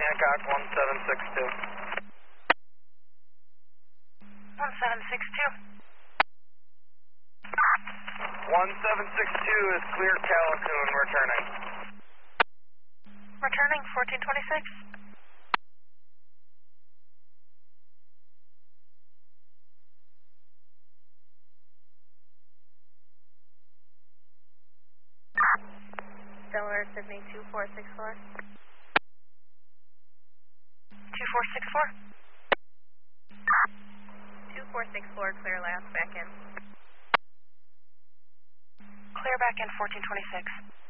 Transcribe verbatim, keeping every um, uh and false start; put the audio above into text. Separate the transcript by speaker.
Speaker 1: Hancock one seven six two.
Speaker 2: one seven six two.
Speaker 1: one seven six two is clear Calhoun, returning.
Speaker 2: Returning fourteen twenty-six. Delaware Sydney two four six four. two four six four. two four six four, clear last, back in. Clear back in fourteen twenty-six.